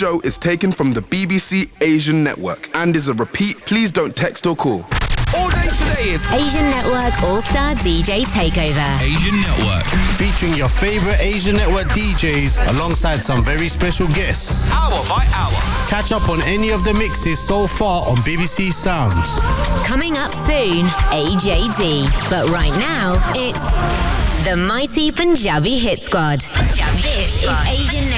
show is taken from the BBC Asian Network and is a repeat. Please don't text or call. All day today is Asian Network All-Star DJ Takeover. Asian Network. Featuring your favorite Asian Network DJs alongside some very special guests. Hour by hour. Catch up on any of the mixes so far on BBC Sounds. Coming up soon, AJD. But right now, it's the Mighty Punjabi Hit Squad. This is Asian